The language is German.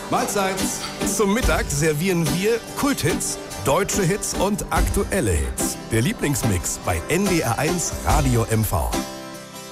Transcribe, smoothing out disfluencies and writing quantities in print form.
Mahlzeit. Zum Mittag servieren wir Kulthits, deutsche Hits und aktuelle Hits. Der Lieblingsmix bei NDR1 Radio MV.